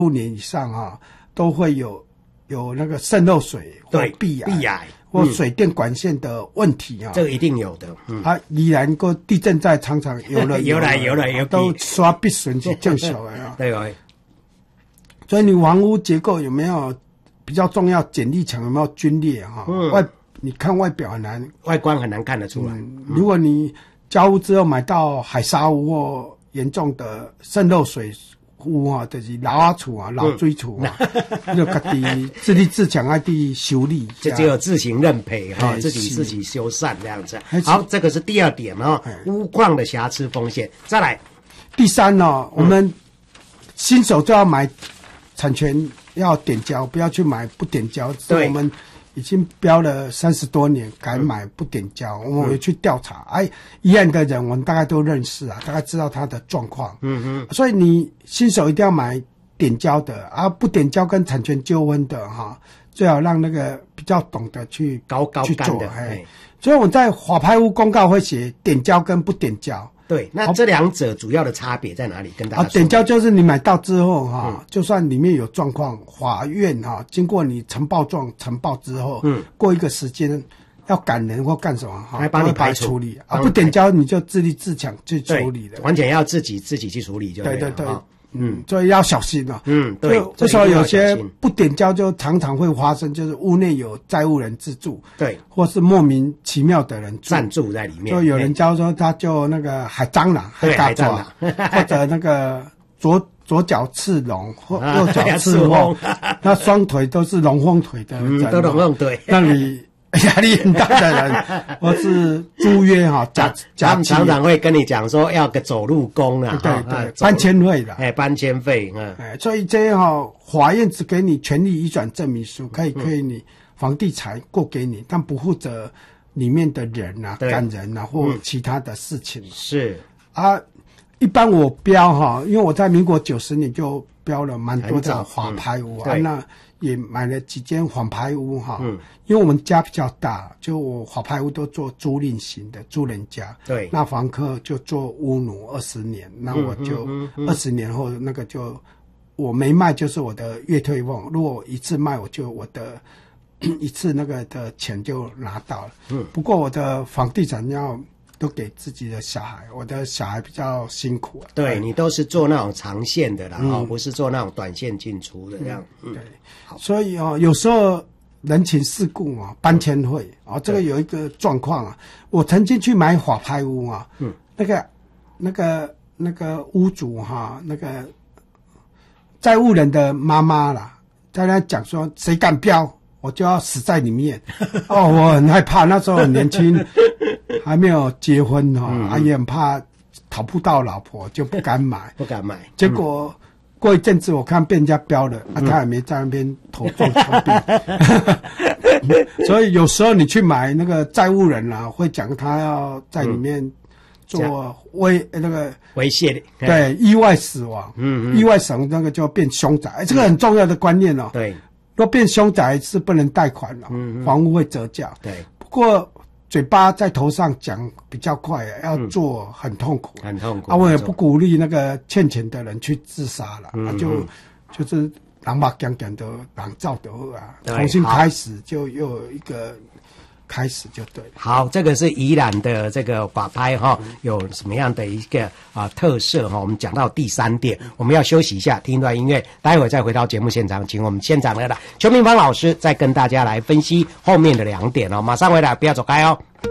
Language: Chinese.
5年以上啊，都会有那个渗漏水或壁癌或水电管线的问题啊， 这个一定有的。 宜兰个地震灾常常有都刷必损是正常的啊。 对。 所以你房屋结构有没有比较重要？剪力墙有没有龟裂哈？你看外表很难， 外观很难看得出来。 如果你交屋之后买到海沙屋或严重的渗漏水屋啊，就是老阿厝啊、老水厝啊，就自己自立自强，爱地修理， 就只有自行认赔哈，自己修缮这样子。好，这个是第2点哦，屋况的瑕疵风险。再来， 第3呢，我们新手就要买产权要点交，不要去买不点交。对，我们已经标了30多年，敢买不点交，我们有去调查，宜兰的人我们大概都认识啊，大概知道他的状况。所以你新手一定要买点交的啊，不点交跟产权纠纷的哈，最好让那个比较懂得去去做。所以我在法拍屋公告会写点交跟不点交。 对，那这2者主要的差别在哪里？跟大家说。 点交就是你买到之后哈，就算里面有状况，法院哈经过你呈报之后，过一个时间要赶人或干什么哈， 来帮你排处理啊。不点交你就自立自强去处理的， 完全要自己去处理就对了。 对。所以要小心了。 对， 这时候有些不点交就常常会发生，就是屋内有债务人自住， 对， 或是莫名其妙的人暂住在里面， 就有人交说他就那个海蟑螂、海蟑螂，或者那个左脚刺龙或右脚刺凤，那双腿都是龙凤腿的人， 都龙凤腿， 让你压力很大的人，或是租约哈， 他们常常会跟你讲说要个走路工啊， 对，搬迁费的， 搬迁费， 所以这法院只给你权利移转证明书，可以你房地产过给你，但不负责里面的人啊、感人啊或其他的事情。 是啊，一般我标因为我在民国90年就标了蛮多的法拍屋啊，那也买了几间法拍屋因为我们家比较大，就我法拍屋都做租赁型的，租人家。 对， 那房客就做屋奴20年，那我就20年后那个就我没卖就是我的月退俸，如果一次卖我就我的一次那个的钱就拿到了。不过我的房地产要都给自己的小孩，我的小孩比较辛苦。 对，你都是做那种长线的啦，不是做那种短线进出的这样。 对，所以有时候人情世故搬迁费这个有一个状况啊，我曾经去买法拍屋那个屋主那个债务人的妈妈啦，在那讲说谁敢标我就要死在里面。我很害怕，那时候很年轻，还没有结婚也很怕讨不到老婆，就不敢买。结果过一阵子我看被人家标了他也没在那边头撞墙壁。所以有时候你去买那个债务人会讲他要在里面做猥亵， 对，意外死亡，意外死亡那个就变凶宅，这个很重要的观念对， 若变凶宅是不能贷款了，房屋会折价。 对， 不过嘴巴在头上讲比较快，要做很痛苦， 很痛苦。 我也不鼓励那个欠钱的人去自杀了，就是人目强强的人造就好重新开始就又有一个开始就对。 好，这个是宜兰的这个法拍有什么样的一个特色我们讲到第3点，我们要休息一下，听一段音乐，待会再回到节目现场，请我们现场的邱明芳老师再跟大家来分析后面的2点马上回来，不要走开哦。